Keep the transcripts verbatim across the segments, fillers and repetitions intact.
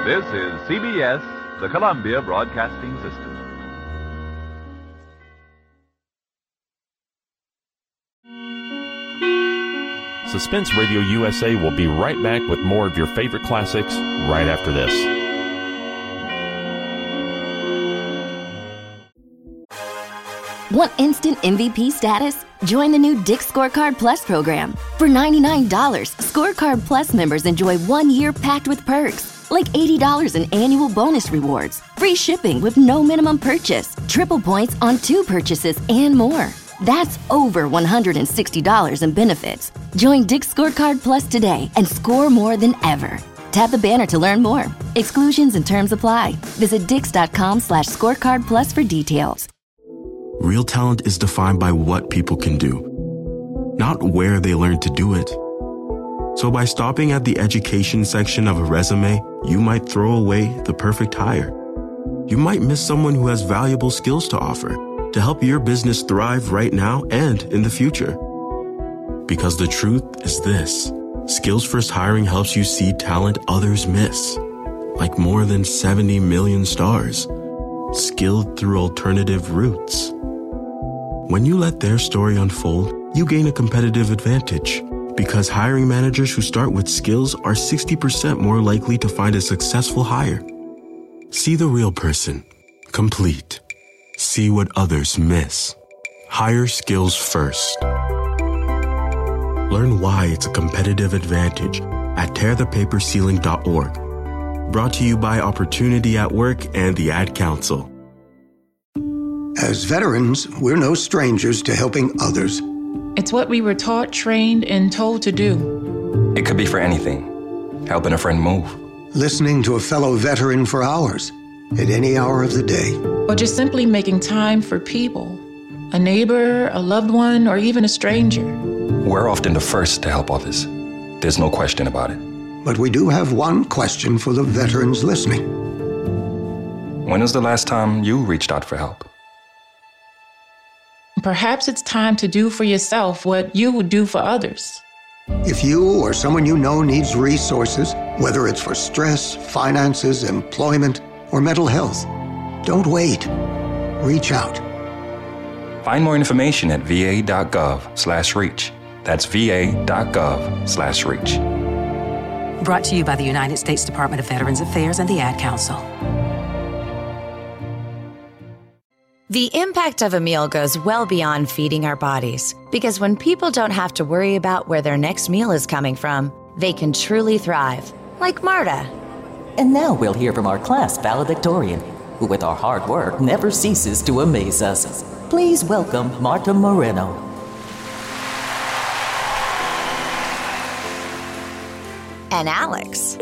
This is C B S, the Columbia Broadcasting System. Suspense Radio U S A will be right back with more of your favorite classics right after this. Want instant M V P status? Join the new Dick's Scorecard Plus program. For ninety-nine dollars, Scorecard Plus members enjoy one year packed with perks, like eighty dollars in annual bonus rewards, free shipping with no minimum purchase, triple points on two purchases, and more. That's over one hundred sixty dollars in benefits. Join Dick's Scorecard Plus today and score more than ever. Tap the banner to learn more. Exclusions and terms apply. Visit dix.com slash scorecard plus for details. Real talent is defined by what people can do, not where they learn to do it. So by stopping at the education section of a resume, you might throw away the perfect hire. You might miss someone who has valuable skills to offer to help your business thrive right now and in the future. Because the truth is this: Skills First Hiring helps you see talent others miss, like more than seventy million stars, skilled through alternative routes. When you let their story unfold, you gain a competitive advantage, because hiring managers who start with skills are sixty percent more likely to find a successful hire. See the real person, complete. See what others miss. Hire skills first. Learn why it's a competitive advantage at tear the paper ceiling dot org. Brought to you by Opportunity at Work and the Ad Council. As veterans, we're no strangers to helping others. It's what we were taught, trained, and told to do. It could be for anything. Helping a friend move. Listening to a fellow veteran for hours, at any hour of the day. Or just simply making time for people. A neighbor, a loved one, or even a stranger. We're often the first to help others. There's no question about it. But we do have one question for the veterans listening. When was the last time you reached out for help? Perhaps it's time to do for yourself what you would do for others. If you or someone you know needs resources, whether it's for stress, finances, employment, or mental health, don't wait. Reach out. Find more information at va.gov slash reach. That's va.gov slash reach. Brought to you by the United States Department of Veterans Affairs and the Ad Council. The impact of a meal goes well beyond feeding our bodies, because when people don't have to worry about where their next meal is coming from, they can truly thrive, like Marta. And now we'll hear from our class valedictorian, who with our hard work never ceases to amaze us. Please welcome Marta Moreno. And Alex.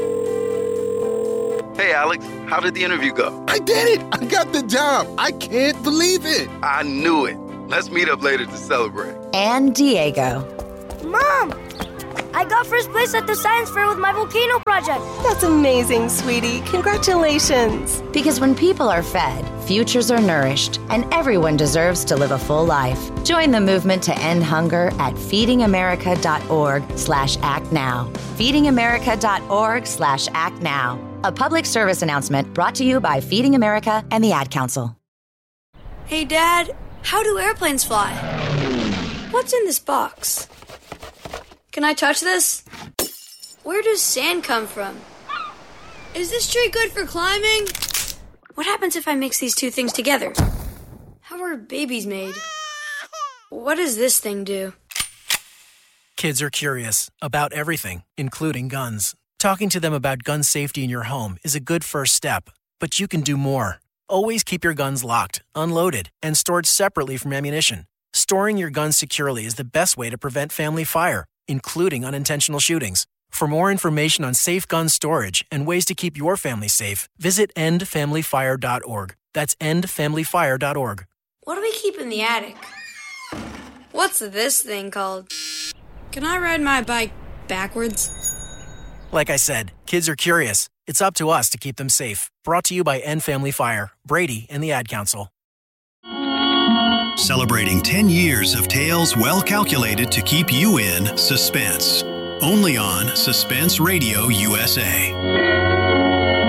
Hey, Alex, how did the interview go? I did it! I got the job! I can't believe it! I knew it. Let's meet up later to celebrate. And Diego. Mom! I got first place at the science fair with my volcano project. That's amazing, sweetie. Congratulations. Because when people are fed, futures are nourished, and everyone deserves to live a full life. Join the movement to end hunger at feedingamerica.org slash act now. feedingamerica.org slash act now. A public service announcement brought to you by Feeding America and the Ad Council. Hey, Dad, how do airplanes fly? What's in this box? Can I touch this? Where does sand come from? Is this tree good for climbing? What happens if I mix these two things together? How are babies made? What does this thing do? Kids are curious about everything, including guns. Talking to them about gun safety in your home is a good first step, but you can do more. Always keep your guns locked, unloaded, and stored separately from ammunition. Storing your guns securely is the best way to prevent family fire, including unintentional shootings. For more information on safe gun storage and ways to keep your family safe, visit end family fire dot org. That's end family fire dot org. What do we keep in the attic? What's this thing called? Can I ride my bike backwards? Like I said, kids are curious. It's up to us to keep them safe. Brought to you by End Family Fire, Brady, and the Ad Council. Celebrating ten years of tales well calculated to keep you in suspense. Only on Suspense Radio U S A.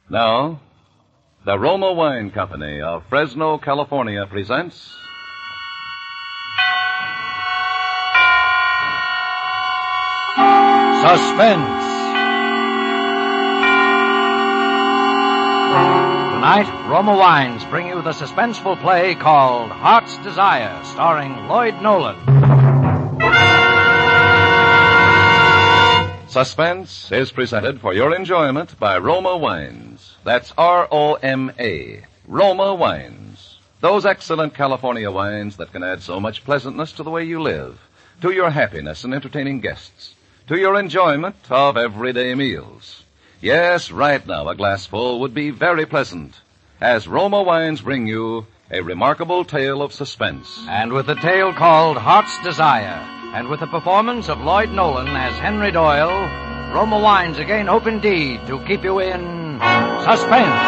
Now, the Roma Wine Company of Fresno, California presents Suspense. Tonight, Roma Wines bring you the suspenseful play called Heart's Desire, starring Lloyd Nolan. Suspense is presented for your enjoyment by Roma Wines. That's R O M A. Roma Wines. Those excellent California wines that can add so much pleasantness to the way you live, to your happiness in entertaining guests, to your enjoyment of everyday meals. Yes, right now a glassful would be very pleasant, as Roma Wines bring you a remarkable tale of suspense. And with the tale called Heart's Desire, and with the performance of Lloyd Nolan as Henry Doyle, Roma Wines again hope indeed to keep you in suspense.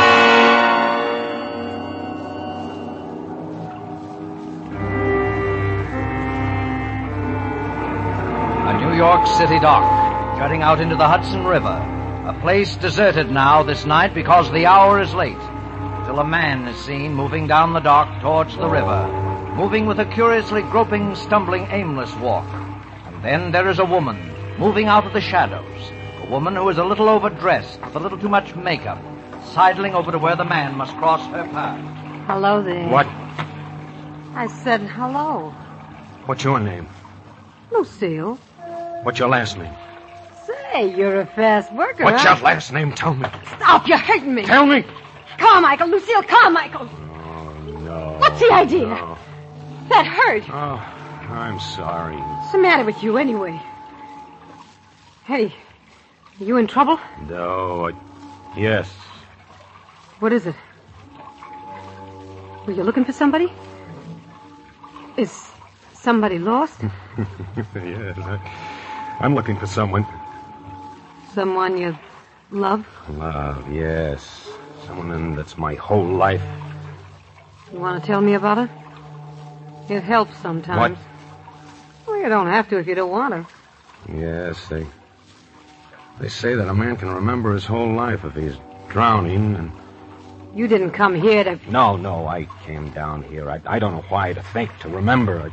A New York City dock, jutting out into the Hudson River. A place deserted now this night because the hour is late. Till a man is seen moving down the dock towards the river, moving with a curiously groping, stumbling, aimless walk. And then there is a woman moving out of the shadows. A woman who is a little overdressed, with a little too much makeup, sidling over to where the man must cross her path. Hello there. What? I said hello. What's your name? Lucille. What's your last name? Say, you're a fast worker, What's huh? your last name? Tell me. Stop, you're hurting me. Tell me. Carmichael, Lucille, Carmichael. Oh, no. What's the idea? No. That hurt. Oh, I'm sorry. What's the matter with you, anyway? Hey, are you in trouble? No, I... Yes. What is it? Were you looking for somebody? Is somebody lost? Yes, I, I'm looking for someone. Someone you love? Love, yes. Someone that's my whole life. You want to tell me about it? It helps sometimes. What? Well, you don't have to if you don't want to. Yes, they... They say that a man can remember his whole life if he's drowning and... You didn't come here to... No, no, I came down here. I, I don't know why, to think, to remember.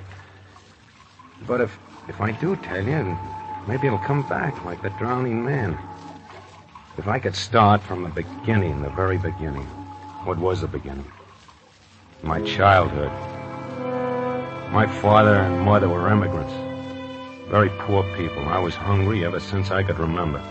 But if, if I do tell you, maybe it'll come back like the drowning man. If I could start from the beginning, the very beginning. What was the beginning? My childhood. My father and mother were immigrants. Very poor people. I was hungry ever since I could remember.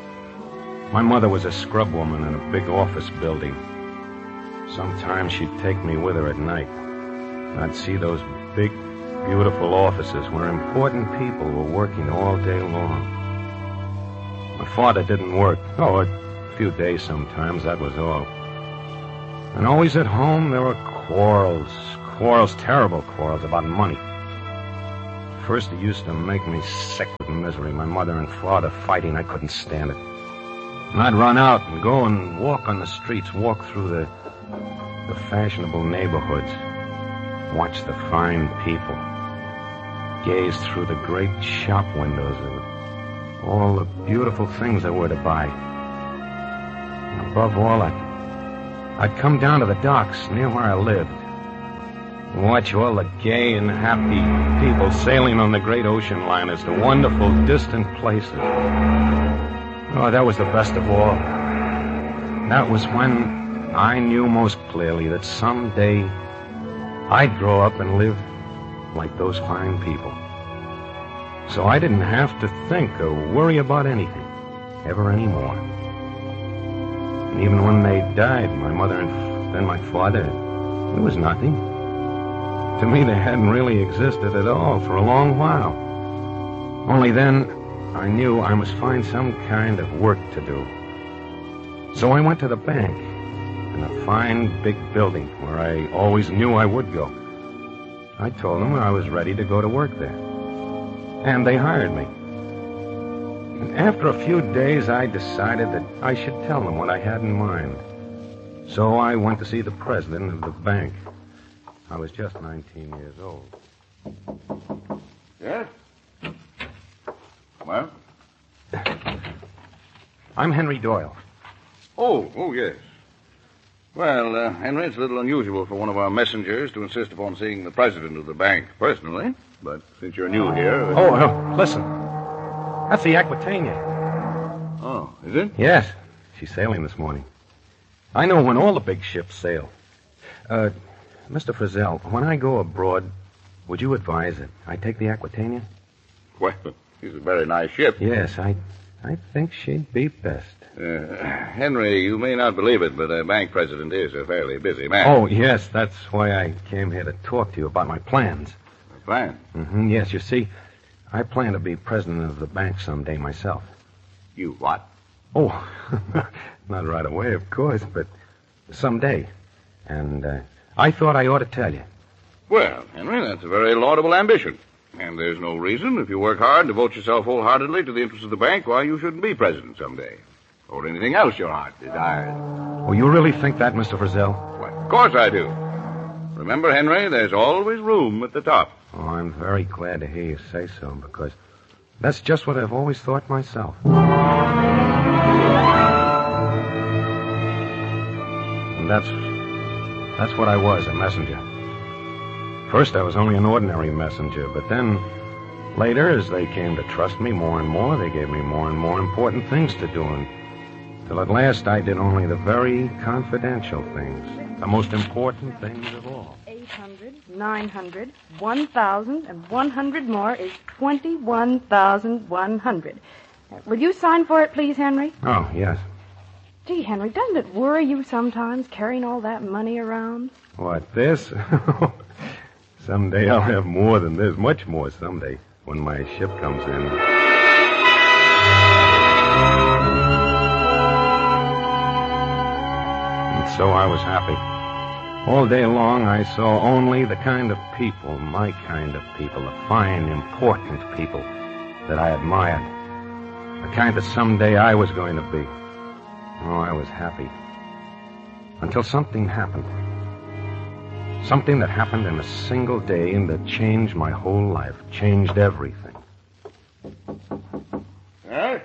My mother was a scrub woman in a big office building. Sometimes she'd take me with her at night. I'd see those big, beautiful offices where important people were working all day long. My father didn't work. Oh, a few days sometimes, that was all. And always at home, there were quarrels. Quarrels, terrible quarrels about money. First, it used to make me sick with misery. My mother and father fighting, I couldn't stand it. And I'd run out and go and walk on the streets, walk through the, the fashionable neighborhoods, watch the fine people, gaze through the great shop windows of all the beautiful things there were to buy. And above all, I'd, I'd come down to the docks near where I lived and watch all the gay and happy people sailing on the great ocean liners to wonderful, distant places. Oh, that was the best of all. That was when I knew most clearly that someday I'd grow up and live like those fine people. So I didn't have to think or worry about anything, ever anymore. And even when they died, my mother and then my father, it was nothing. To me, they hadn't really existed at all for a long while. Only then, I knew I must find some kind of work to do. So I went to the bank in a fine big building where I always knew I would go. I told them I was ready to go to work there. And they hired me. And after a few days, I decided that I should tell them what I had in mind. So I went to see the president of the bank. I was just nineteen years old. Yes? Well? I'm Henry Doyle. Oh, oh, yes. Well, uh, Henry, it's a little unusual for one of our messengers to insist upon seeing the president of the bank personally. But since you're new here... Uh... Oh, uh, listen. That's the Aquitania. Oh, is it? Yes. She's sailing this morning. I know when all the big ships sail. Uh, Mister Frizzell, when I go abroad, would you advise that I take the Aquitania? Well, she's a very nice ship. Yes, I I think she'd be best. Uh, Henry, you may not believe it, but a bank president is a fairly busy man. Oh, yes, that's why I came here to talk to you about my plans. My plans? Mm-hmm, yes, you see, I plan to be president of the bank someday myself. You what? Oh, not right away, of course, but someday. And uh, I thought I ought to tell you. Well, Henry, that's a very laudable ambition. And there's no reason, if you work hard and devote yourself wholeheartedly to the interests of the bank, why you shouldn't be president someday. Or anything else your heart desires. Oh, you really think that, Mister Frizzell? Why, of course I do. Remember, Henry, there's always room at the top. Oh, I'm very glad to hear you say so, because that's just what I've always thought myself. And that's... that's what I was, a messenger. First, I was only an ordinary messenger, but then, later, as they came to trust me more and more, they gave me more and more important things to do, until at last I did only the very confidential things, the most important things of all. eight hundred, nine hundred, one thousand, and one hundred more is twenty-one thousand one hundred. Uh, will you sign for it, please, Henry? Oh, yes. Gee, Henry, doesn't it worry you sometimes, carrying all that money around? What, this? Someday I'll have more than this, much more someday, when my ship comes in. And so I was happy. All day long I saw only the kind of people, my kind of people, the fine, important people that I admired. The kind that someday I was going to be. Oh, I was happy. Until something happened. Something that happened in a single day and that changed my whole life, changed everything. Huh?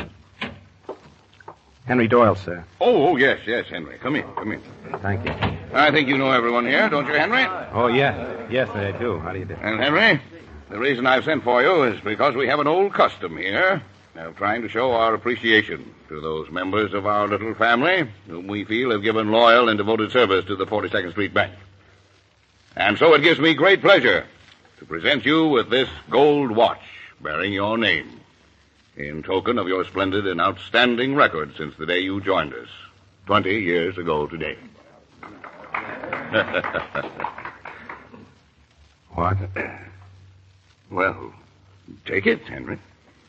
Henry Doyle, sir. Oh, oh, yes, yes, Henry. Come in, come in. Thank you. I think you know everyone here, don't you, Henry? Oh, yes. Yes, I do. How do you do? And, Henry, the reason I've sent for you is because we have an old custom here of trying to show our appreciation to those members of our little family whom we feel have given loyal and devoted service to the forty-second Street Bank. And so it gives me great pleasure to present you with this gold watch bearing your name in token of your splendid and outstanding record since the day you joined us, twenty years ago today. What? Well, take it, Henry.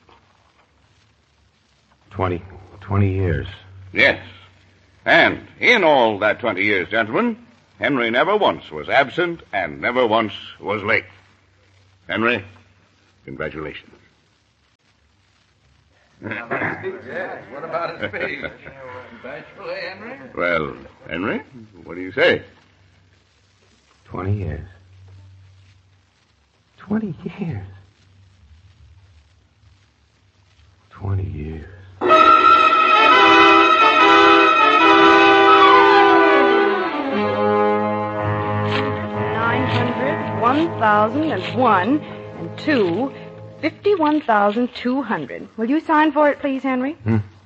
Twenty, twenty years. Yes. And in all that twenty years, gentlemen, Henry never once was absent and never once was late. Henry, congratulations. Yes, what about his speech? Bashfully, Henry? Well, Henry, what do you say? Twenty years. Twenty years. Twenty years. Nine hundred, one thousand, and one, and two, fifty-one thousand two hundred. Will you sign for it, please, Henry? Hmm?